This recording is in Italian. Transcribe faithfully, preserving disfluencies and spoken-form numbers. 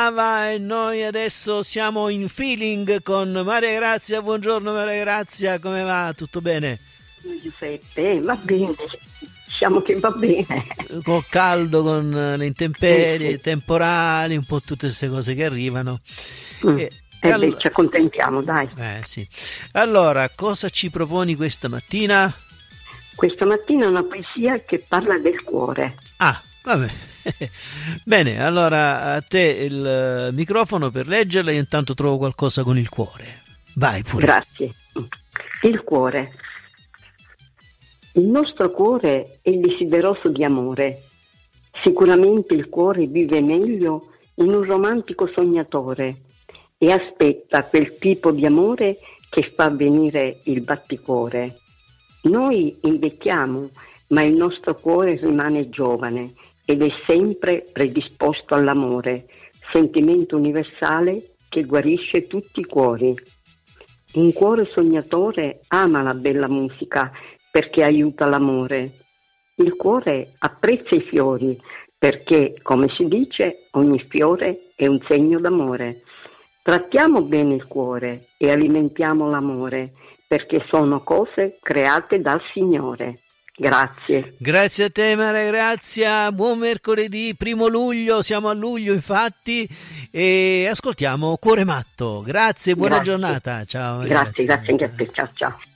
parlava e noi adesso siamo in feeling con Maria Grazia. Buongiorno Maria Grazia, come va? Tutto bene? Giuseppe, va bene, diciamo che va bene. Con caldo, con le intemperie, Sì, sì. temporali, un po' tutte queste cose che arrivano. Mm. E, Eh all- beh, ci accontentiamo, dai. eh, sì. Allora, cosa ci proponi questa mattina? Questa mattina una poesia che parla del cuore. Ah, vabbè. Bene, allora a te il microfono per leggerla, io intanto trovo qualcosa con il cuore. Vai pure. Grazie. Il cuore. Il nostro cuore è desideroso di amore. Sicuramente il cuore vive meglio in un romantico sognatore e aspetta quel tipo di amore che fa venire il batticuore. Noi invecchiamo, ma il nostro cuore rimane giovane ed è sempre predisposto all'amore, sentimento universale che guarisce tutti i cuori. Un cuore sognatore ama la bella musica perché aiuta l'amore. Il cuore apprezza i fiori perché, come si dice, ogni fiore è un segno d'amore. Trattiamo bene il cuore e alimentiamo l'amore perché sono cose create dal Signore. Grazie. Grazie a te Maria Grazia, buon mercoledì, primo luglio, siamo a luglio infatti, e ascoltiamo Cuore Matto. Grazie, buona Grazie. giornata. Ciao Maria Grazie, Grazia. grazie anche a te. Ciao, ciao.